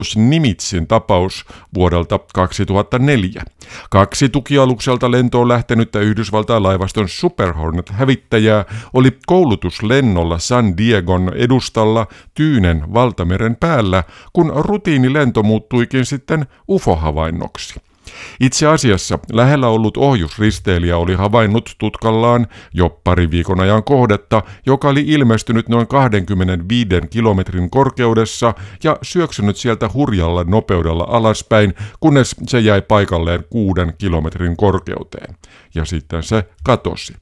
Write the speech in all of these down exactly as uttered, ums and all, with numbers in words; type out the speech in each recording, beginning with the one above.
Nimitsin tapaus vuodelta kaksituhattaneljä. Kaksi tukialukselta lentoon lähtenyttä Yhdysvaltain laivaston Super Hornet-hävittäjää oli koulutuslennolla San Diegon edustalla Tyynen valtameren päällä, kun rutiinilento muuttuikin sitten U F O-havainnoksi. Itse asiassa lähellä ollut ohjusristeilijä oli havainnut tutkallaan jo pari viikon ajan kohdetta, joka oli ilmestynyt noin kaksikymmentäviisi kilometrin korkeudessa ja syöksynyt sieltä hurjalla nopeudella alaspäin, kunnes se jäi paikalleen kuuden kilometrin korkeuteen. Ja sitten se katosi.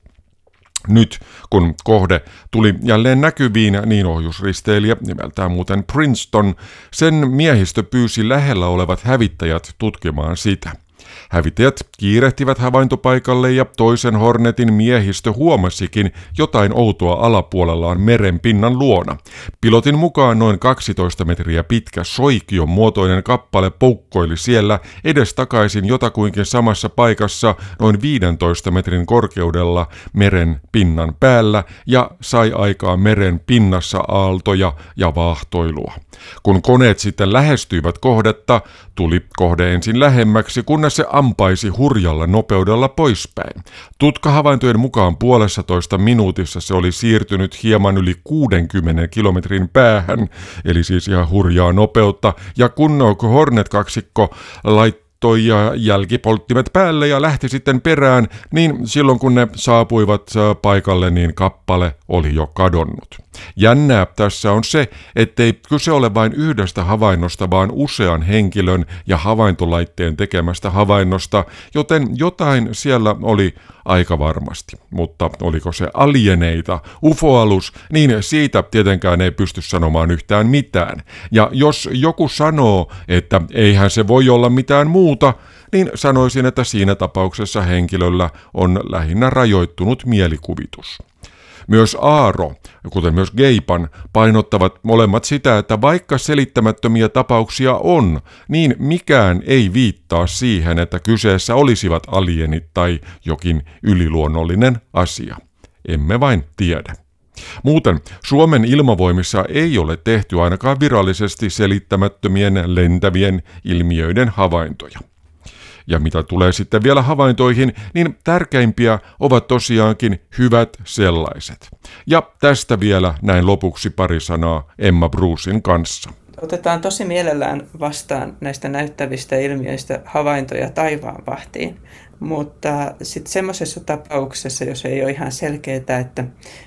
Nyt, kun kohde tuli jälleen näkyviin, niin ohjusristeilijä, nimeltään muuten Princeton, sen miehistö pyysi lähellä olevat hävittäjät tutkimaan sitä. Hävittäjät kiirehtivät havaintopaikalle ja toisen Hornetin miehistö huomasikin jotain outoa alapuolellaan merenpinnan luona. Pilotin mukaan noin kaksitoista metriä pitkä soikion muotoinen kappale poukkoili siellä edestakaisin jotakuinkin samassa paikassa noin viidentoista metrin korkeudella meren pinnan päällä ja sai aikaan meren pinnassa aaltoja ja vaahtoilua. Kun koneet sitten lähestyivät kohdetta, tuli kohde ensin lähemmäksi, kunnes se ampaisi hurjalla nopeudella poispäin. Tutkahavaintojen mukaan puolessatoista minuutissa se oli siirtynyt hieman yli kuudenkymmenen kilometrin päähän, eli siis ihan hurjaa nopeutta, ja kun Hornet-kaksikko laittoi ja jälkipolttimet päälle ja lähti sitten perään, niin silloin kun ne saapuivat paikalle, niin kappale oli jo kadonnut. Jännää tässä on se, ettei kyse ole vain yhdestä havainnosta, vaan usean henkilön ja havaintolaitteen tekemästä havainnosta, joten jotain siellä oli aika varmasti. Mutta oliko se alieneita, U F O-alus, niin siitä tietenkään ei pysty sanomaan yhtään mitään. Ja jos joku sanoo, että eihän se voi olla mitään muuta, niin sanoisin, että siinä tapauksessa henkilöllä on lähinnä rajoittunut mielikuvitus. Myös Aaro, kuten myös Geipan, painottavat molemmat sitä, että vaikka selittämättömiä tapauksia on, niin mikään ei viittaa siihen, että kyseessä olisivat alienit tai jokin yliluonnollinen asia. Emme vain tiedä. Muuten Suomen ilmavoimissa ei ole tehty ainakaan virallisesti selittämättömien lentävien ilmiöiden havaintoja. Ja mitä tulee sitten vielä havaintoihin, niin tärkeimpiä ovat tosiaankin hyvät sellaiset. Ja tästä vielä näin lopuksi pari sanaa Emma Brucein kanssa. Otetaan tosi mielellään vastaan näistä näyttävistä ilmiöistä havaintoja taivaanvahtiin, mutta sitten semmoisessa tapauksessa, jos ei ole ihan selkeää, että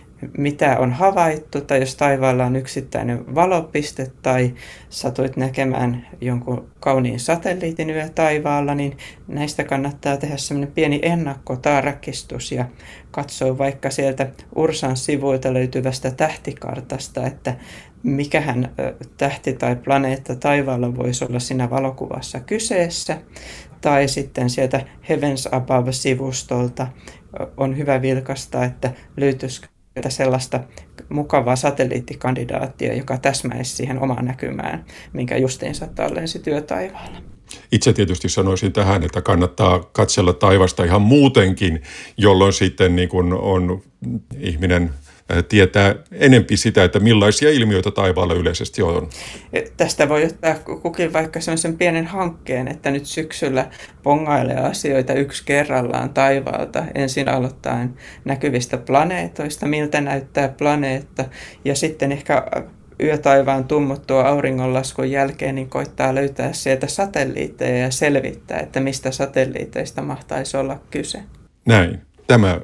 mitä on havaittu, tai jos taivaalla on yksittäinen valopiste tai satuit näkemään jonkun kauniin satelliitin yö taivaalla, niin näistä kannattaa tehdä semmoinen pieni ennakkotarkistus ja katsoa vaikka sieltä Ursan sivuilta löytyvästä tähtikartasta, että mikähän tähti tai planeetta taivaalla voisi olla siinä valokuvassa kyseessä, tai sitten sieltä Heavens Above-sivustolta on hyvä vilkaista, että löytyisikö sellaista mukavaa satelliittikandidaattia, joka täsmäisi siihen omaan näkymään, minkä justiinsa tallensi työtaivaalla. Itse tietysti sanoisin tähän, että kannattaa katsella taivasta ihan muutenkin, jolloin sitten niin kun on ihminen tietää enempi sitä, että millaisia ilmiöitä taivaalla yleisesti on. Tästä voi ottaa kukin vaikka sellaisen pienen hankkeen, että nyt syksyllä pongailee asioita yksi kerrallaan taivaalta. Ensin aloittaen näkyvistä planeetoista, miltä näyttää planeetta, ja sitten ehkä yötaivaan tummuttua auringonlaskun jälkeen niin koittaa löytää sieltä satelliitteja ja selvittää, että mistä satelliiteista mahtaisi olla kyse. Näin. Tämä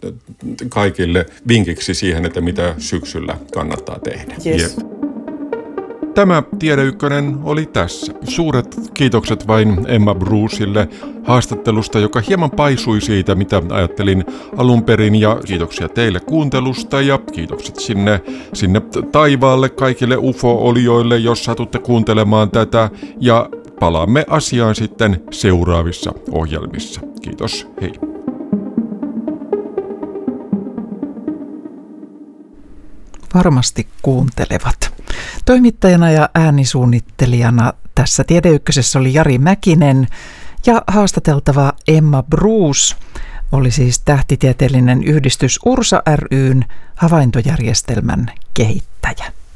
kaikille vinkiksi siihen, että mitä syksyllä kannattaa tehdä. Yes. Jep. Tämä Tiede Ykkönen oli tässä. Suuret kiitokset vain Emma Brucelle haastattelusta, joka hieman paisui siitä, mitä ajattelin alun perin. Ja kiitoksia teille kuuntelusta ja kiitokset sinne, sinne taivaalle kaikille U F O-olioille, jos satutte kuuntelemaan tätä. Ja palaamme asiaan sitten seuraavissa ohjelmissa. Kiitos, hei. Varmasti kuuntelevat. Toimittajana ja äänisuunnittelijana tässä Tiede Ykkösessä oli Jari Mäkinen ja haastateltava Emma Bruce oli siis tähtitieteellinen yhdistys Ursa ry:n havaintojärjestelmän kehittäjä.